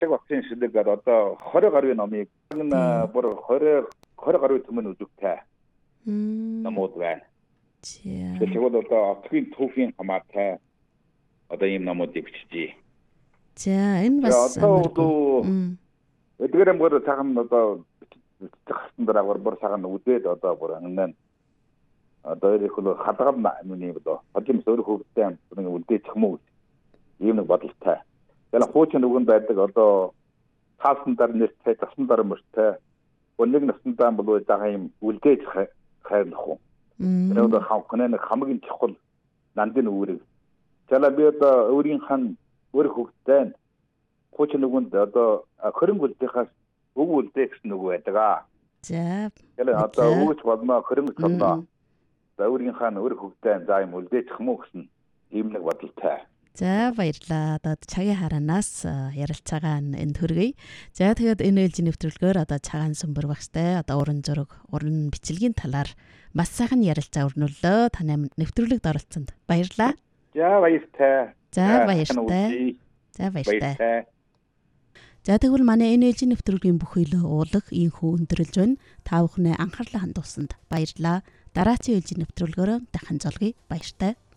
багцын шилэг одоо 20 гаруй номыг бүр 20 гаруй төмөн үзэгтэй номууд байна. Тэгэхээр одоо отгийн түүхийн хамаатай одоо ийм номуудыг биччихье. За энэ бас эдгээр бүр цагаан одоо хасан дараагаар бүр цагаан үдээд одоо бүр аннаа одоо их л хадгална миний одоо хожим өөр хөвгтэй нэг үдээд чамуу ийм нэг бодолтой. Яла хуучин үгэн байдаг одоо хаалсан дараа нэртэй тасан дараа мөртэй нэг настай бол байгаа юм үлдээж хайрлах уу. Тэр одоо хавхнаа нэг хамгийн чухал нандин үүрэг. Яла би одоо өөрийн хан өөр хөвгтэй хуучин үгэнд одоо хөрөнгө үлдэхээс өг үлдэх гэсэн үг байдаг. За. Яла одоо өгч болно хөрөнгө болно. Өөрийн хаан өөр хөвгтэй за юм үлдээчих юм уу гэсэн ийм нэг бодолтой. За баярлалаа. Одоо цагийн хараанаас ярилцаагаа энд хүргэе. За тэгээд энэ ээлжийн нэвтрүүлгээр одоо цагаан сүмбэр багштай одоо уран зураг, уран бичлэгийн талаар маш сайхан ярилцаа өрнүүллөө. Таны нэвтрүүлэгт оролцсонд баярлалаа. За баяртай. За баяртай. За баяртай. За тэгвэл манай энэ ээлжийн нэвтрүүлгийн бүхэл уулаг ийхүү өндөрлж байна. Та бүхнээ анхаарлаа хандуулсанд баярлалаа. Дараагийн ээлжийн нэвтрүүлгээр дахин золгоё. Баяртай.